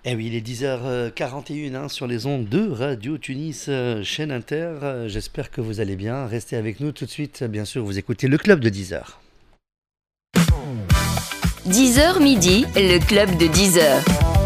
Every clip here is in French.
Eh oui, il est 10h41 sur les ondes de Radio Tunis, chaîne Inter. J'espère que vous allez bien. Restez avec nous tout de suite. Bien sûr, vous écoutez le club de 10h. 10h midi, le club de 10h.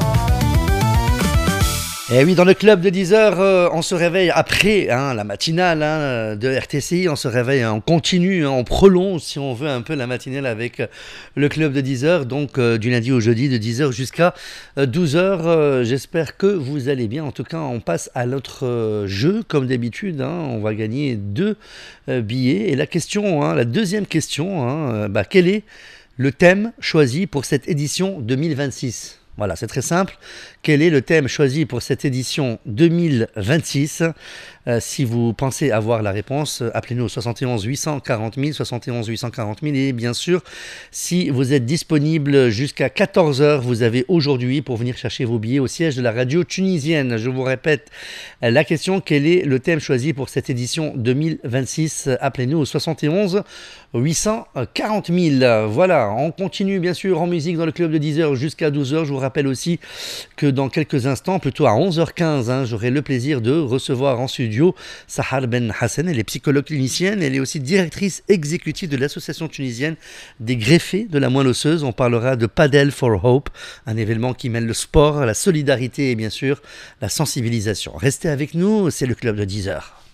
Et oui, dans le club de 10h, on se réveille après la matinale de RTCI, on se réveille, on continue, on prolonge si on veut un peu la matinale avec le club de 10h, donc du lundi au jeudi de 10h jusqu'à 12h. J'espère que vous allez bien. En tout cas, on passe à notre jeu comme d'habitude. On va gagner 2 billets. Et la question, la deuxième question, quel est le thème choisi pour cette édition 2026 ? Voilà, c'est très simple. Quel est le thème choisi pour cette édition 2026 ? Si vous pensez avoir la réponse, appelez-nous au 71 840 000, 71 840 000. Et bien sûr, si vous êtes disponible jusqu'à 14h, vous avez aujourd'hui pour venir chercher vos billets au siège de la radio tunisienne. Je vous répète la question, quel est le thème choisi pour cette édition 2026 ? Appelez-nous au 71 840 000. Voilà, on continue bien sûr en musique dans le club de 10h jusqu'à 12h. Je vous rappelle aussi que dans quelques instants, plutôt à 11h15, j'aurai le plaisir de recevoir en studio Sahar Ben Hassan. Elle est psychologue clinicienne, elle est aussi directrice exécutive de l'association tunisienne des greffés de la moelle osseuse. On parlera de Padel for Hope, un événement qui mêle le sport, la solidarité et bien sûr la sensibilisation. Restez avec nous, c'est le club de 10h.